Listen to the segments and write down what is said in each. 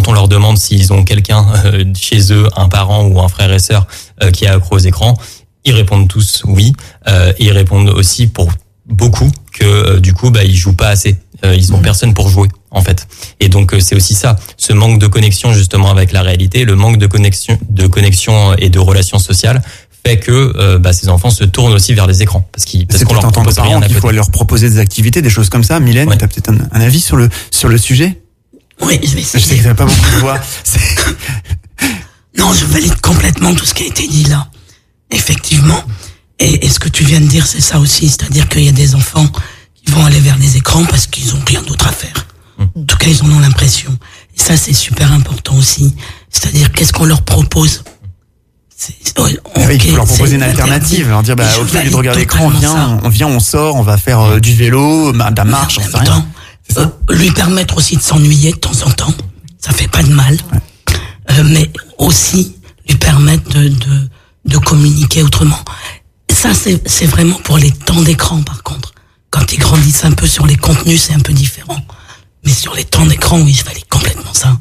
quand on leur demande s'ils ont quelqu'un chez eux, un parent ou un frère et sœur qui est accro aux écrans, ils répondent tous oui, et ils répondent aussi pour beaucoup que du coup ils jouent pas assez, ils ont personne pour jouer en fait. Et donc c'est aussi ça, ce manque de connexion justement avec la réalité, le manque de connexion et de relations sociales fait que ces enfants se tournent aussi vers les écrans parce qu'on leur propose rien. Il faut leur proposer des activités, des choses comme ça. Mylène, t'as peut-être un avis sur le sujet? Oui, je vais essayer. Je sais que t'as pas beaucoup de voix. Non, je valide complètement tout ce qui a été dit là. Effectivement. Et ce que tu viens de dire, c'est ça aussi. C'est-à-dire qu'il y a des enfants qui vont aller vers les écrans parce qu'ils ont rien d'autre à faire. En tout cas, ils en ont l'impression. Et ça, c'est super important aussi. C'est-à-dire, qu'est-ce qu'on leur propose? Il faut leur proposer une alternative. Leur dire, au lieu de regarder l'écran, on sort, on va faire du vélo, de la marche, j'en sais rien. Lui permettre aussi de s'ennuyer de temps en temps. Ça fait pas de mal. Ouais. Mais aussi lui permettre de communiquer autrement. Ça, c'est vraiment pour les temps d'écran, par contre. Quand ils grandissent un peu sur les contenus, c'est un peu différent. Mais sur les temps d'écran, oui, je valide complètement ça.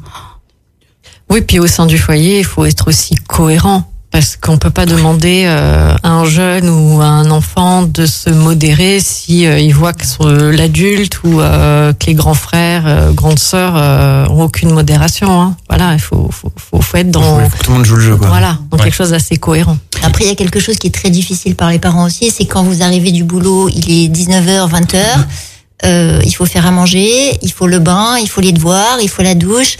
Oui, puis au sein du foyer, il faut être aussi cohérent. Parce qu'on peut pas demander à un jeune ou à un enfant de se modérer si il voit que l'adulte ou que les grands frères, grandes sœurs ont aucune modération. Hein. Voilà, il faut être dans. Il faut que tout le monde joue le jeu, quoi. Voilà, donc quelque chose d'assez cohérent. Après, il y a quelque chose qui est très difficile par les parents aussi, c'est quand vous arrivez du boulot, il est 19h, 20h, il faut faire à manger, il faut le bain, il faut les devoirs, il faut la douche.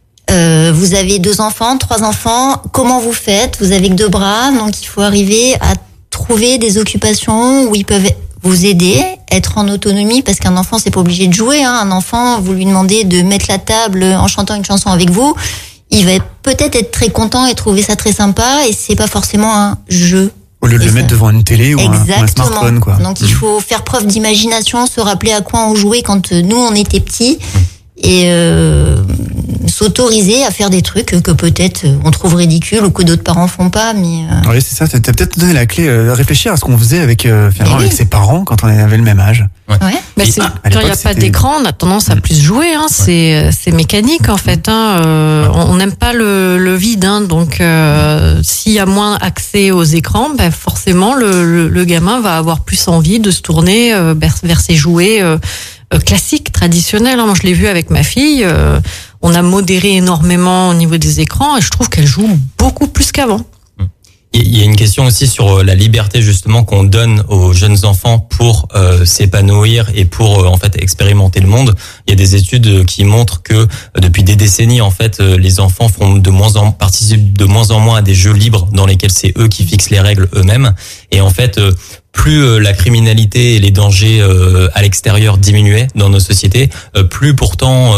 Vous avez 2 enfants, 3 enfants, comment vous faites? Vous avez que 2 bras, donc il faut arriver à trouver des occupations où ils peuvent vous aider, être en autonomie, parce qu'un enfant, c'est pas obligé de jouer, hein. Un enfant, vous lui demandez de mettre la table en chantant une chanson avec vous, il va peut-être être très content et trouver ça très sympa, et c'est pas forcément un jeu. Au lieu de le mettre devant une télé ou un smartphone, quoi. Donc il faut faire preuve d'imagination, se rappeler à quoi on jouait quand nous on était petits, et s'autoriser à faire des trucs que peut-être on trouve ridicules ou que d'autres parents font pas, mais oui, c'est ça. T'as peut-être donné la clé, réfléchir à ce qu'on faisait avec avec ses parents quand on avait le même âge. Ouais. Quand il n'y a pas d'écran, on a tendance à plus jouer. Hein. C'est mécanique en fait. Hein. On n'aime pas le vide. Hein. Donc s'il y a moins accès aux écrans, forcément le gamin va avoir plus envie de se tourner vers ses jouets classiques, traditionnels. Moi, je l'ai vu avec ma fille. On a modéré énormément au niveau des écrans et je trouve qu'elle joue beaucoup plus qu'avant. Il y a une question aussi sur la liberté justement qu'on donne aux jeunes enfants pour s'épanouir et pour en fait expérimenter le monde. Il y a des études qui montrent que depuis des décennies en fait les enfants participent de moins en moins à des jeux libres dans lesquels c'est eux qui fixent les règles eux-mêmes. Et en fait plus la criminalité et les dangers à l'extérieur diminuaient dans nos sociétés, plus pourtant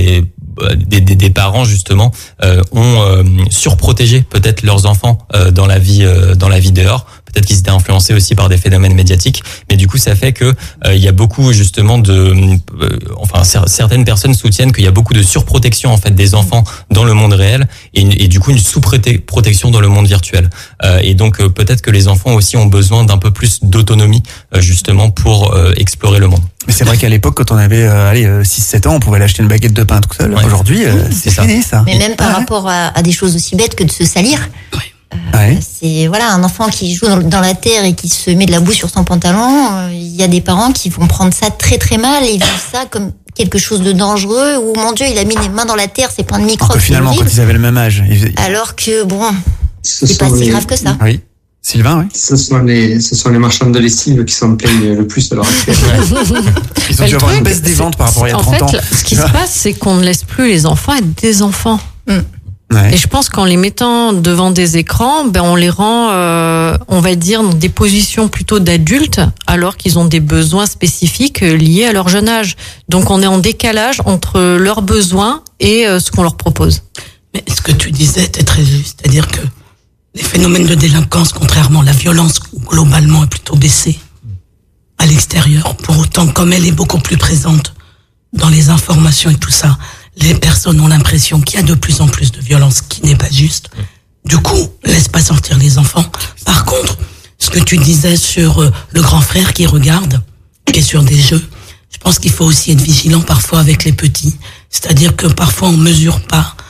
des parents justement ont surprotégé peut-être leurs enfants dans la vie dehors. Peut-être qu'ils étaient influencés aussi par des phénomènes médiatiques, mais du coup ça fait que il y a beaucoup justement certaines personnes soutiennent qu'il y a beaucoup de surprotection en fait des enfants dans le monde réel et du coup une sous-protection dans le monde virtuel. Et donc peut-être que les enfants aussi ont besoin d'un peu plus d'autonomie justement pour explorer le monde. Mais c'est vrai qu'à l'époque, quand on avait 6-7 ans, on pouvait aller acheter une baguette de pain tout seul. Ouais. Aujourd'hui, c'est fini ça. Mais même par rapport à des choses aussi bêtes que de se salir. C'est un enfant qui joue dans la terre et qui se met de la boue sur son pantalon. Il y a des parents qui vont prendre ça très très mal et vivent ça comme quelque chose de dangereux. Ou mon Dieu, il a mis les mains dans la terre, c'est plein de microbes. Finalement, quand ils avaient le même âge. Alors que c'est pas si grave que ça. Oui. Sylvain, oui. Ce sont les marchands de lessive qui s'en plaignent le plus à l'heure actuelle. Ils ont dû avoir une baisse des ventes par rapport à il y a 30 ans. En fait, ce qui se passe, c'est qu'on ne laisse plus les enfants être des enfants. Ouais. Et je pense qu'en les mettant devant des écrans, on les rend, on va dire, dans des positions plutôt d'adultes, alors qu'ils ont des besoins spécifiques liés à leur jeune âge. Donc on est en décalage entre leurs besoins et ce qu'on leur propose. Mais ce que tu disais était très juste, c'est-à-dire que les phénomènes de délinquance, contrairement à la violence, globalement, est plutôt baissée à l'extérieur. Pour autant, comme elle est beaucoup plus présente dans les informations et tout ça, les personnes ont l'impression qu'il y a de plus en plus de violence, ce qui n'est pas juste. Du coup, laisse pas sortir les enfants. Par contre, ce que tu disais sur le grand frère qui regarde et sur des jeux, je pense qu'il faut aussi être vigilant parfois avec les petits. C'est-à-dire que parfois on mesure pas